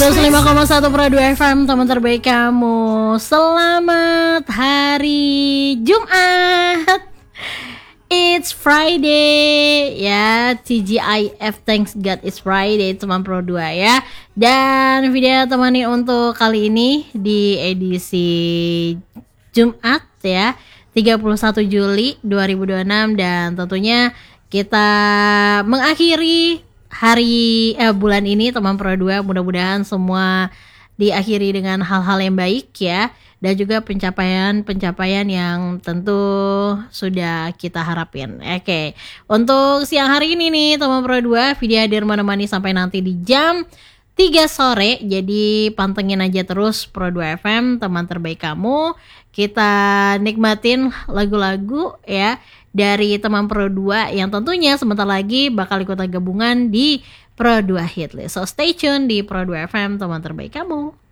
105,1 Pro 2 FM, teman terbaik kamu. Selamat hari Jumat. It's Friday ya, TGIF, thanks God it's Friday, teman Pro 2 ya. Dan video temani untuk kali ini di edisi Jumat ya, 31 Juli 2026. Dan tentunya kita mengakhiri bulan ini teman Pro 2, mudah-mudahan semua diakhiri dengan hal-hal yang baik ya, dan juga pencapaian yang tentu sudah kita harapin. Oke, untuk siang hari ini nih teman Pro 2, video hadir menemani sampai nanti di jam 3 sore. Jadi pantengin aja terus Pro 2 FM, teman terbaik kamu. Kita nikmatin lagu-lagu ya dari teman Pro 2 yang tentunya sebentar lagi bakal ikutan gabungan di Pro 2 Hitlist. So stay tune di Pro 2 FM, teman terbaik kamu.